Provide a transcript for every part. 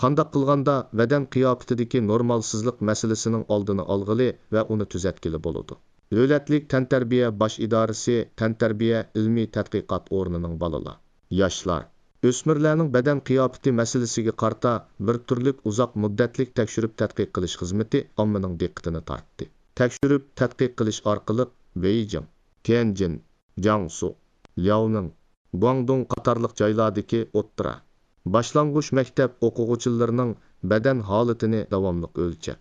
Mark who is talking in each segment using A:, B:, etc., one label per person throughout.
A: Qandaq qilganda badan qiyofatidagi normalsizlik masalasining oldini olg'ili va uni tuzatgili bo'ladi. Davlatlik tantarbiya bosh idorasi tantarbiya ilmiy tadqiqot o'rnining bolalar, yoshlar, o'smirlarning badan qiyofati masalasiga qarta bir turlik uzoq muddatlik tekshirib tadqiq qilish xizmati ommaning diqqatini tortdi. Tekshirib tadqiq qilish orqali Beijing, Tianjin, Jiangsu, Liaoning, Guangdong qatorliq joylardagi o'ttira, boshlang'ich maktab o'quvchilarining badan holatini davomli o'lchab,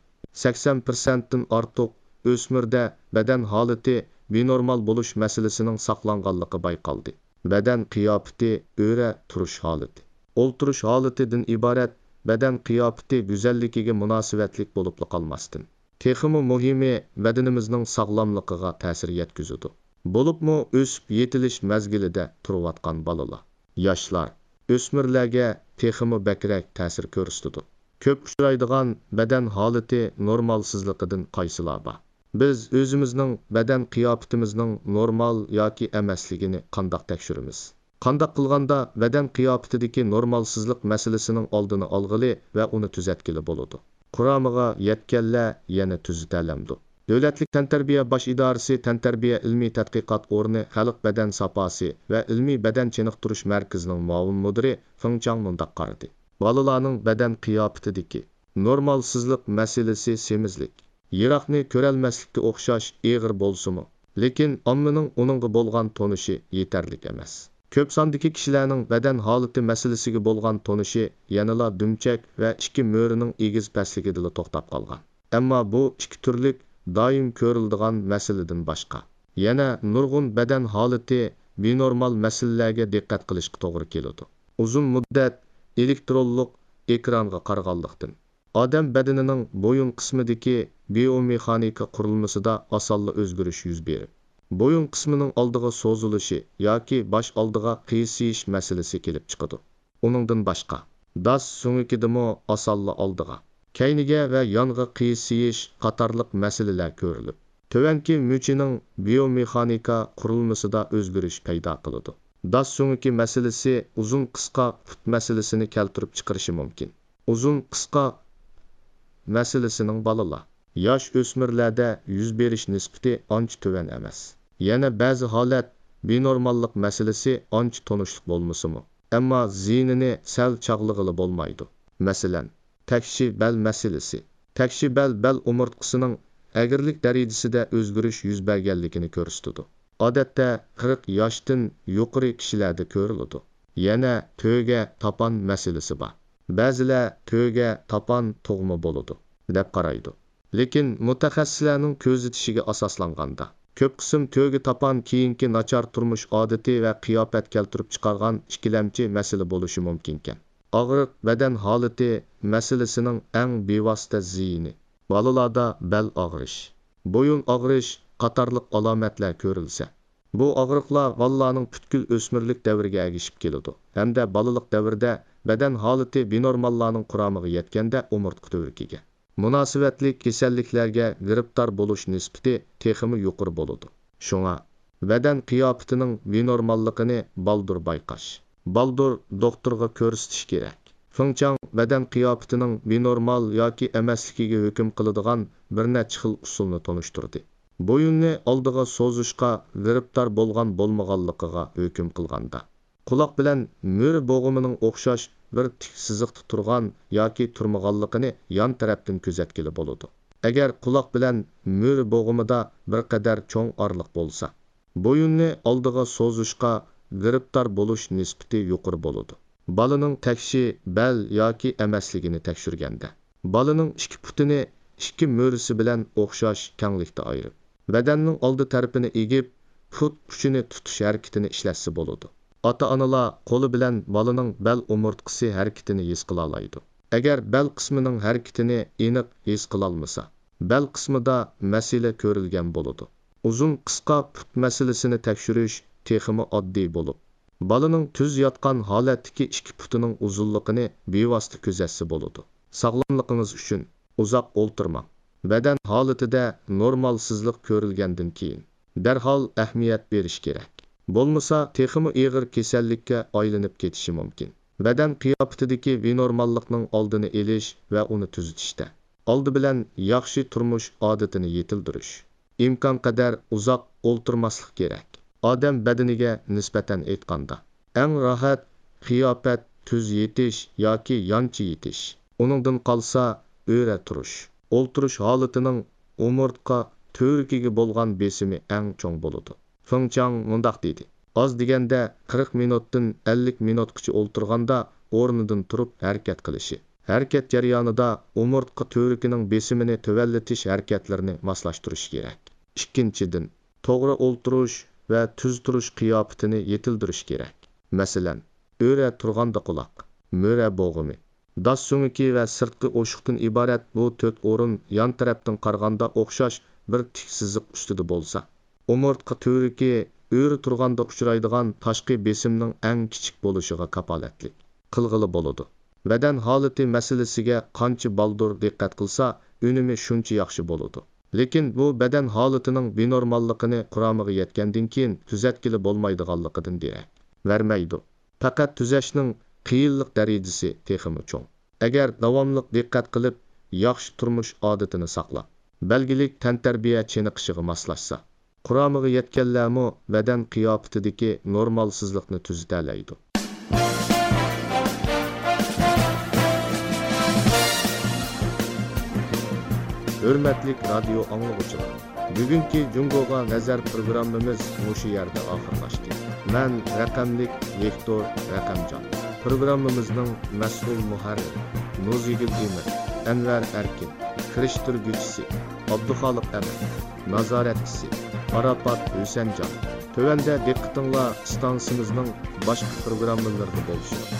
A: 80% dan ortiq o'smirda badan holati benormal bo'lish masalasining saqlanganligi bayqaldi. Badan qiyofati o'ra turish holati, o'ltirish holatidan iborat badan qiyofati go'zalligiga munosabatlik bo'lib qolmasdan, texmi muhimi badanimizning sog'lomligiga ta'sir yetkazadi. Bo'libmi o'sib yetilish mazgilida turayotgan bolalar, yoshlar, o'smirlarga texmi bakrak ta'sir ko'rsatadi. Ko'p uchraydigan badan holati normalsizligidan qaysilar bor? Biz o'zimizning badan qiyofatimizning normal yoki emasligini qandoq tekshiramiz? Qandoq qilganda badan qiyofatidagi normalsizlik masalasining oldini olg'ili va uni tuzatgili bo'ladi? Quramiga yetganlar yana tuzatalamdi. Davlatlik tantarbiya bosh idorasi tantarbiya ilmiy tadqiqot o'rni xalq badan saposi va ilmiy badan chiniqtirish markazining muavin mudiri Fengchang mundaq qaradi. Bolalarning badan qiyofatidagi normalsizlik masalasi semizlik, yiroqni ko'rolmaslikka o'xshash ig'ir bo'lsa-mu, lekin ommaning uningga bo'lgan tonishi yetarlik emas. Ko'p sondagi kishilarning badan holati masalasiga bo'lgan tonishi yanala dumchak va ikki mo'rining egiz pastligida to'xtab qolgan. Ammo bu ikki turlik doim ko'riladigan masaladan boshqa. Yana nurg'un badan holati benormal masalalarga diqqat qilishga to'g'ri keladi. Uzun muddat elektronlik ekranga qaraganlikdan, odam badanining bo'yin qismidagi biomexanika qurilmasida osonli o'zgarish yuz berib, bo'yin qismining oldiga so'zilishi yoki bosh oldiga qiysiyish masalasi kelib chiqadi. Uningdan boshqa, das so'ngikidimi osonli oldiga, kayniga va yonga qiysiyish qatorliq masalalar ko'rilib, tovanki muchining biomexanika qurilmasida o'zgarish paydo qiladi. Das so'ngiki masalasi uzun qisqa put masalasini keltirib chiqarishi mumkin. Uzun qisqa masalasining bolalar, yosh o'smirlarda yuz berish nisbati ancha to'van emas. Yana ba'zi holat benormallik masalasi ancha tonishlik bo'lmasa-mu, ammo ziynini sal chaqlig'ili bo'lmaydi. Masalan, takshi bal masalasi. Takshi bal umurtqisining agirlik darajasida o'zgarish yuz berganligini ko'rsatadi. Odatda 40 yoshdan yuqori kishilarda ko'riladi. Yana to'ga topan masalasi bor. Ba'zilar to'ga topan tug'ma bo'ladi deb qaraydi. Lekin mutaxassislarning ko'rsatishiga asoslanganda, ko'p qism to'ga topan keyingi nachar turmush odati va qiyofat keltirib chiqargan ikkilamchi masala bo'lishi mumkin ekan. Og'riq badan holati masalasining eng bevosita ziyni. Bolalarda bel og'rish, bo'yin og'rish qatorliq alomatlar ko'rilsa, bu og'riqlar bolalarning butkul o'smirlik davriga ergishib keladi. Hamda bolalik davrida badan holati benormallarning quramiga yetganda umurtqa tuvrikiga, munosabatli kasalliklarga giribtor bo'lish nisbati texmi yuqori bo'ladi. Shunga badan qiyofatining benormalligini baldur bayqash, baldur doktorga ko'rsatish kerak. Fengchang badan qiyofatining benormal yoki emasligiga hukm qiladigan bir necha xil usulni tanishtirdi. Bo'yinni oldiga so'zishga giribtor bo'lgan bo'lmaganligiga hukm qilganda, quloq bilan mo'ri bo'g'imining o'xshash bir tik siziqda turgan yoki turmaganligini yon tarafdan kuzatgili bo'ladi. Agar quloq bilan mo'ri bo'g'imida bir qadar cho'ng orliq bo'lsa, bo'yinni oldiga so'zishga giribtor bo'lish nisbati yuqori bo'ladi. Balaning takshi bal yoki emasligini tekshirganda, balaning ikki putini ikki mo'risi bilan o'xshash kenglikda ayirib, badanning oldi tarafini egib, put uchini tutish harakatini ishlatsa bo'ladi. Ota-onalar qo'li bilan balaning bel umurtqisi harakatini his qila oladi. Agar bel qismining harakatini aniq his qila olmasa, bel qismida masala ko'rilgan bo'ladi. Uzun qisqa put masalasini tekshirish texmi oddiy bo'lib, balaning tuz yotgan holatdagi ikki putining uzunligini bevosita kuzatsa bo'ladi. Sog'lomligingiz uchun uzoq o'ltirmang. Badan holatida normalsizlik ko'rilgandan keyin darhol ahamiyat berish kerak. Bo'lmasa texmi og'ir kasallikka aylanib ketishi mumkin. Badan qiyofatidagi vinormallikning oldini olish va uni tuzitishda. Oldi bilan yaxshi turmush odatini yetildirish. Imkon qadar uzoq o'ltirmaslik kerak. Odam badaniga nisbatan aytganda. Eng rohat qiyofat tuz yetish yoki yonchi yetish. Uningdan qolsa o'ra turish. O'ltirish holatining umurtqa to'rikiga bo'lgan besimi eng cho'ng bo'ladi. Fengchang mundaq dedi. Az deganda 40 minutdan 50 minutgacha o'ltirganda o'rnidan turib harakat qilishi. Harakat jarayonida umurtqa to'rikining besimini tuvallatish harakatlarini moslashtirish kerak. Ikkinchidan, to'g'ri o'ltirish va tuz turish qiyofatini yetildirish kerak. Masalan, o'ra turganda quloq, mo'ra bo'g'imi, das so'ngiki va sirtqi o'shiqdan iborat bu 4 o'rin yon tarafdan qaraganda o'xshash bir tik siziq ustida bo'lsa, umurtqa to'riki o'ri turganda uchraydigan tashqi besimning eng kichik bo'lishiga kapolatlik qilg'ili bo'ladi. Badan holati masalasiga qancha baldur diqqat qilsa, unumi shuncha yaxshi bo'ladi. Lekin bu badan holatining binormalligini quromiga yetgandan keyin tuzatkili bo'lmaydiganligidan derak vermaydi. Faqat tuzashning qiyinlik darajasi texmi cho'ng. Agar davomli diqqat qilib, yaxshi turmush odatini saqlab, belgilik tantarbiya chiniqishiga moslashsa, quromiga yetganlarmi badan qiyofatidagi normalsizlikni tuzatalaydi. Hurmatli radio anglag'uchilar, bugungi Jungoga nazar programmamiz mushu yerda oxirlashdi. Men raqamlik Viktor Raqamjon. Programmamizning mas'ul muharrir Nuzigul Demir, Anvar Erkin, kirishtirguvchisi Abduxoliq Amin, nazoratchisi Arafat Hüsencan. Tövəndə diqqətinizlə stansiyamızın başqa proqramlarına bo'lsin.